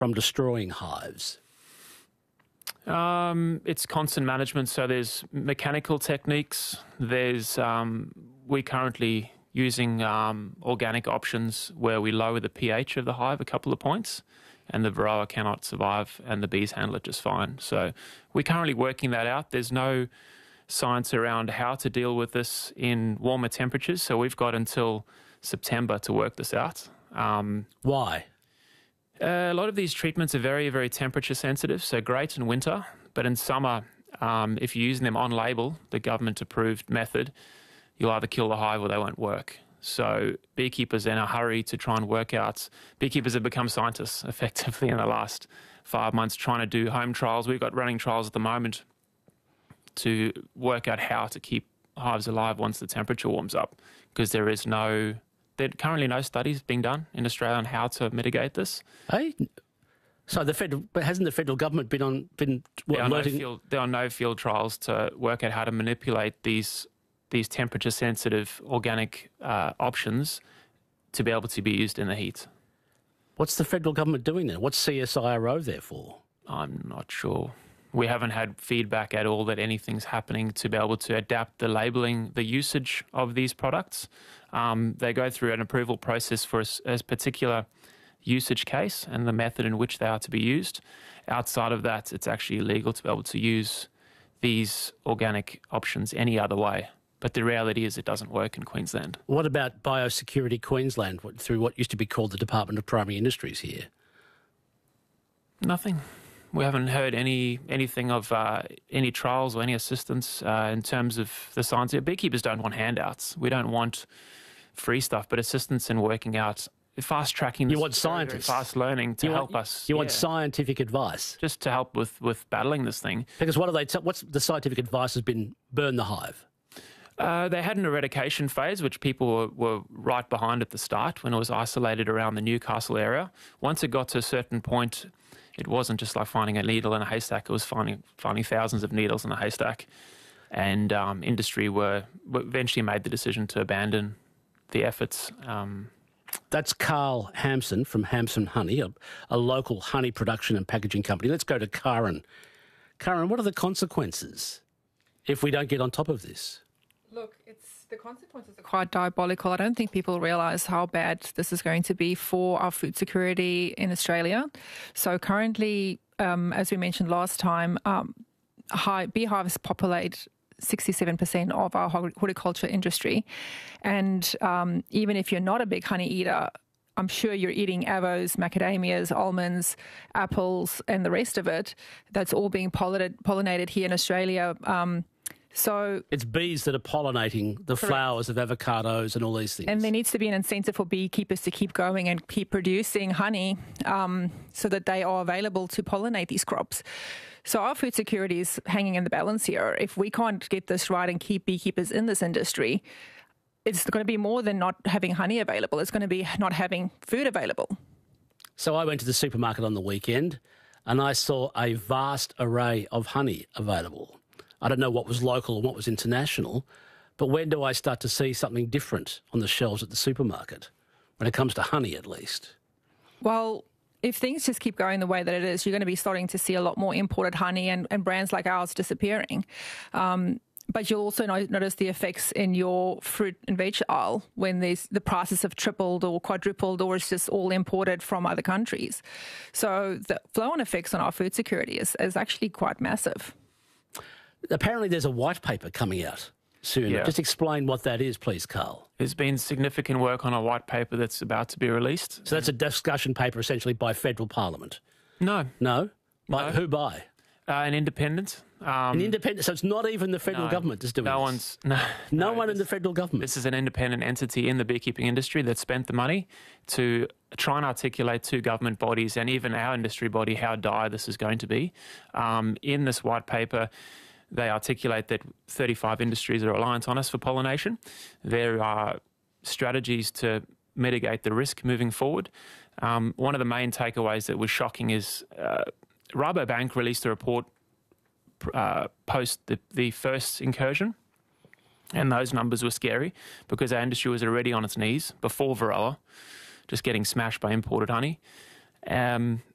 from destroying hives? It's constant management. So there's mechanical techniques. There's we currently using organic options where we lower the pH of the hive a couple of points, and the varroa cannot survive, and the bees handle it just fine. So we're currently working that out. There's no science around how to deal with this in warmer temperatures, so we've got until September to work this out. Why? A lot of these treatments are very, very temperature sensitive, so great in winter, but in summer, if you're using them on label, the government-approved method, you'll either kill the hive or they won't work. So beekeepers are in a hurry to try and work out. Beekeepers have become scientists effectively in the last 5 months trying to do home trials. We've got running trials at the moment to work out how to keep hives alive once the temperature warms up, because there are currently no studies being done in Australia on how to mitigate this. Hey? So but hasn't the federal government been alerting? There are no field trials to work out how to manipulate these temperature-sensitive organic options to be able to be used in the heat. What's the federal government doing then? What's CSIRO there for? I'm not sure. We haven't had feedback at all that anything's happening to be able to adapt the labelling, the usage of these products. They go through an approval process for a particular usage case and the method in which they are to be used. Outside of that, it's actually illegal to be able to use these organic options any other way. But the reality is it doesn't work in Queensland. What about Biosecurity Queensland through what used to be called the Department of Primary Industries here? Nothing. We haven't heard anything of any trials or any assistance in terms of the science. Beekeepers don't want handouts. We don't want free stuff, but assistance in working out, fast-tracking this. You want scientists. Fast learning to help us. You want scientific advice. Just to help with battling this thing. Because what's the scientific advice has been burn the hive? They had an eradication phase, which people were right behind at the start when it was isolated around the Newcastle area. Once it got to a certain point, it wasn't just like finding a needle in a haystack. It was finding thousands of needles in a haystack. And industry eventually made the decision to abandon the efforts. That's Carl Hampson from Hampson Honey, a local honey production and packaging company. Let's go to Karen. Karen, what are the consequences if we don't get on top of this? Look, the consequences are quite diabolical. I don't think people realise how bad this is going to be for our food security in Australia. So currently, as we mentioned last time, beehives populate 67% of our horticulture industry. And even if you're not a big honey eater, I'm sure you're eating avos, macadamias, almonds, apples, and the rest of it. That's all being pollinated here in Australia. So it's bees that are pollinating the flowers of avocados and all these things. And there needs to be an incentive for beekeepers to keep going and keep producing honey so that they are available to pollinate these crops. So our food security is hanging in the balance here. If we can't get this right and keep beekeepers in this industry, it's going to be more than not having honey available. It's going to be not having food available. So I went to the supermarket on the weekend and I saw a vast array of honey available. I don't know what was local and what was international, but when do I start to see something different on the shelves at the supermarket, when it comes to honey at least? Well, if things just keep going the way that it is, you're going to be starting to see a lot more imported honey and brands like ours disappearing. But you'll also notice the effects in your fruit and veg aisle when the prices have tripled or quadrupled, or it's just all imported from other countries. So the flow-on effects on our food security is actually quite massive. Apparently there's a white paper coming out soon. Yeah. Just explain what that is, please, Carl. There's been significant work on a white paper that's about to be released. So that's a discussion paper essentially by federal parliament? No. No? No. Who by? An independent. An independent, so it's not even the federal government that's doing this? No one in the federal government? This is an independent entity in the beekeeping industry that spent the money to try and articulate to government bodies and even our industry body how dire this is going to be. In this white paper, they articulate that 35 industries are reliant on us for pollination. There are strategies to mitigate the risk moving forward. One of the main takeaways that was shocking is Rabobank released a report post the first incursion, and those numbers were scary because our industry was already on its knees before Varroa, just getting smashed by imported honey. And